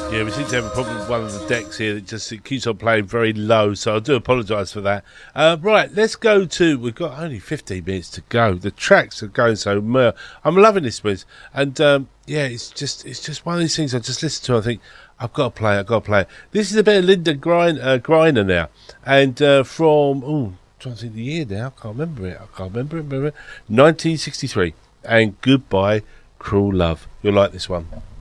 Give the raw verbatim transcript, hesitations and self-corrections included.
Yeah, we seem to have a problem with one of the decks here. That just it keeps on playing very low, so I do apologise for that. Uh, right, let's go to. We've got only fifteen minutes to go. The tracks are going so well. I'm loving this, Wiz, and um, yeah, it's just it's just one of these things I just listen to. And I think I've got to play. it, I've got to play. it. This is a bit of Linda Griner, uh, Griner now, and uh, from oh, trying to think the year now. I can't remember it. I can't remember it. Remember it. nineteen sixty-three, and Goodbye, Cruel Love. You'll like this one.